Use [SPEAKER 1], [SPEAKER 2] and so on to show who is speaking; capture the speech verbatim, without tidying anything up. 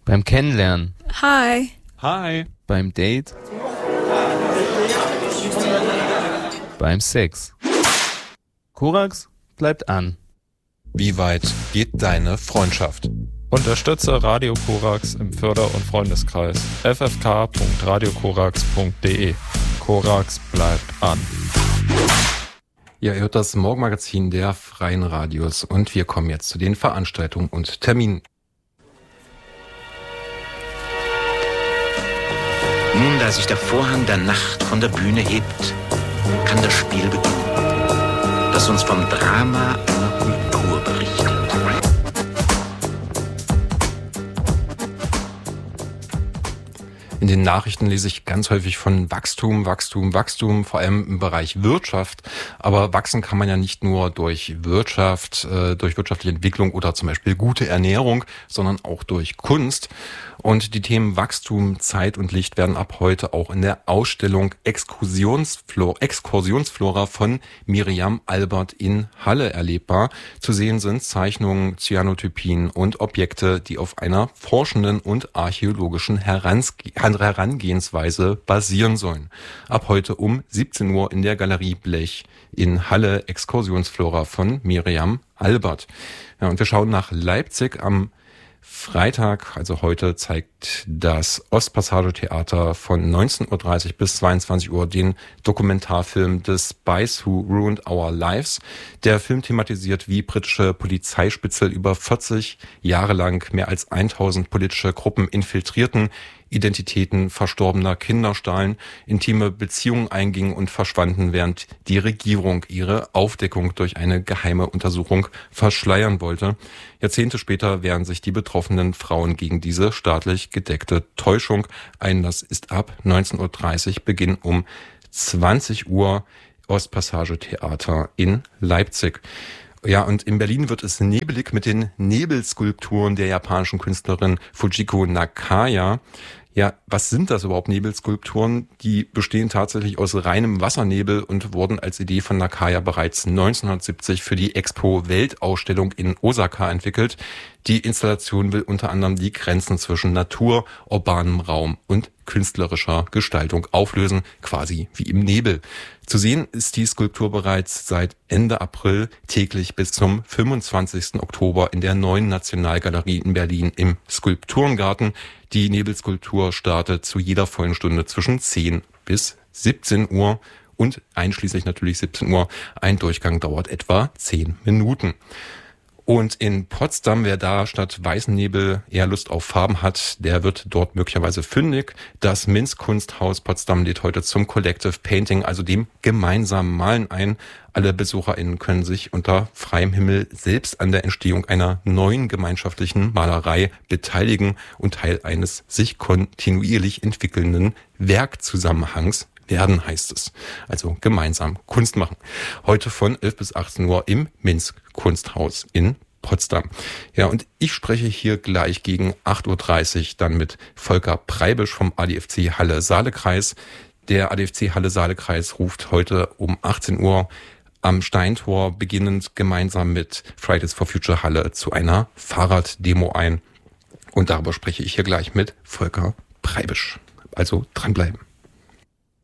[SPEAKER 1] Beim Kennenlernen.
[SPEAKER 2] Hi.
[SPEAKER 3] Hi.
[SPEAKER 1] Beim Date. Beim Sex. Korax bleibt an.
[SPEAKER 3] Wie weit geht deine Freundschaft?
[SPEAKER 4] Unterstütze Radio Korax im Förder- und Freundeskreis. f f k punkt radio korax punkt d e. Korax bleibt an.
[SPEAKER 3] Ja, ihr hört das Morgenmagazin der Freien Radios und wir kommen jetzt zu den Veranstaltungen und Terminen.
[SPEAKER 5] Nun, da sich der Vorhang der Nacht von der Bühne hebt, kann das Spiel beginnen, das uns vom Drama einer Kultur berichtet.
[SPEAKER 3] In den Nachrichten lese ich ganz häufig von Wachstum, Wachstum, Wachstum, vor allem im Bereich Wirtschaft. Aber wachsen kann man ja nicht nur durch Wirtschaft, äh, durch wirtschaftliche Entwicklung oder zum Beispiel gute Ernährung, sondern auch durch Kunst. Und die Themen Wachstum, Zeit und Licht werden ab heute auch in der Ausstellung Exkursionsflora, Exkursionsflora von Miriam Albert in Halle erlebbar. Zu sehen sind Zeichnungen, Cyanotypien und Objekte, die auf einer forschenden und archäologischen Herangehensweise basieren sollen. Ab heute um siebzehn Uhr in der Galerie Blech in Halle, Exkursionsflora von Miriam Albert. Ja, und wir schauen nach Leipzig. Am Freitag, also heute, zeigt das Ostpassage-Theater von neunzehn Uhr dreißig bis zweiundzwanzig Uhr den Dokumentarfilm The Spies Who Ruined Our Lives. Der Film thematisiert, wie britische Polizeispitzel über vierzig Jahre lang mehr als tausend politische Gruppen infiltrierten, Identitäten verstorbener Kinder stahlen, intime Beziehungen eingingen und verschwanden, während die Regierung ihre Aufdeckung durch eine geheime Untersuchung verschleiern wollte. Jahrzehnte später wehren sich die betroffenen Frauen gegen diese staatlich gedeckte Täuschung. Einlass ist ab neunzehn Uhr dreißig, Beginn um zwanzig Uhr, Ostpassage Theater in Leipzig. Ja, und in Berlin wird es nebelig mit den Nebelskulpturen der japanischen Künstlerin Fujiko Nakaya. Ja, was sind das überhaupt, Nebelskulpturen? Die bestehen tatsächlich aus reinem Wassernebel und wurden als Idee von Nakaya bereits neunzehnhundertsiebzig für die Expo Weltausstellung in Osaka entwickelt. Die Installation will unter anderem die Grenzen zwischen Natur, urbanem Raum und künstlerischer Gestaltung auflösen, quasi wie im Nebel. Zu sehen ist die Skulptur bereits seit Ende April täglich bis zum fünfundzwanzigsten Oktober in der Neuen Nationalgalerie in Berlin im Skulpturengarten. Die Nebelskulptur startet zu jeder vollen Stunde zwischen zehn bis siebzehn Uhr und einschließlich natürlich siebzehn Uhr. Ein Durchgang dauert etwa zehn Minuten. Und in Potsdam, wer da statt weißen Nebel eher Lust auf Farben hat, der wird dort möglicherweise fündig. Das Minz-Kunsthaus Potsdam lädt heute zum Collective Painting, also dem gemeinsamen Malen ein. Alle BesucherInnen können sich unter freiem Himmel selbst an der Entstehung einer neuen gemeinschaftlichen Malerei beteiligen und Teil eines sich kontinuierlich entwickelnden Werkzusammenhangs werden, heißt es. Also gemeinsam Kunst machen. Heute von elf bis achtzehn Uhr im Minz-Kunsthaus in Potsdam. Ja, und ich spreche hier gleich gegen acht Uhr dreißig dann mit Volker Preibisch vom A D F C Halle-Saale-Kreis. Der A D F C Halle-Saale-Kreis ruft heute um achtzehn Uhr am Steintor beginnend gemeinsam mit Fridays for Future Halle zu einer Fahrraddemo ein. Und darüber spreche ich hier gleich mit Volker Preibisch. Also dranbleiben.